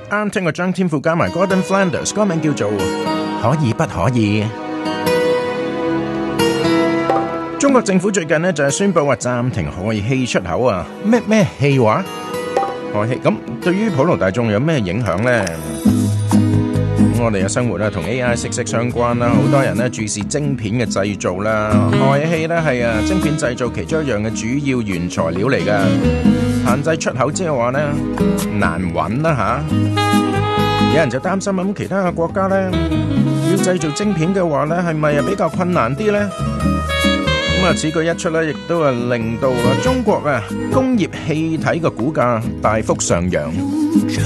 啱聽過張天賦加埋 Gordon Flanders， 歌名叫做可以不可以。中國政府最近呢就係宣布話暫停氦氣出口啊，咩氣話？氦氣咁對於普羅大眾有咩影響呢？我哋嘅生活同 AI 息息相關啦，好多人注視晶片嘅製造啦，氦氣係晶片製造其中一樣嘅主要原材料嚟噶。限制出口即係話難揾啦吓，有人就擔心咁其他嘅國家要製造晶片嘅話係咪比較困難啲呢？咁此舉一出亦都令到中國工業氣體嘅股價大幅上揚。